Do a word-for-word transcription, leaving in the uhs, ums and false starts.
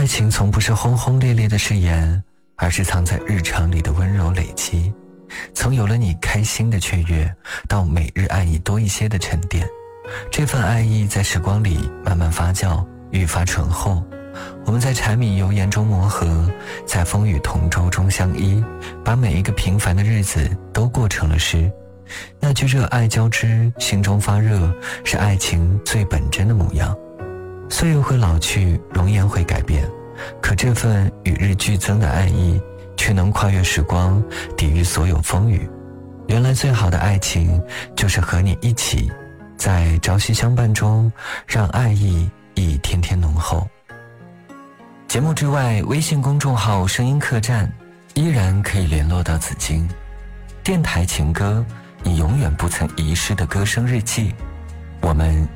爱情从不是轰轰烈烈的誓言，而是藏在日常里的温柔累积，从有了你开心的雀跃，到每日爱你多一些的沉淀。这份爱意在时光里慢慢发酵，愈发醇厚。我们在柴米油盐中磨合，在风雨同舟中相依，把每一个平凡的日子都过成了诗。那句热爱交织，心中发热，是爱情最本真的模样。岁月会老去，容颜会改变，可这份与日俱增的爱意却能跨越时光，抵御所有风雨。原来最好的爱情就是和你一起在朝夕相伴中，让爱意一天天浓厚。节目之外，微信公众号声音客栈依然可以联络到紫金。电台情歌，你永远不曾遗失的歌声日记。我们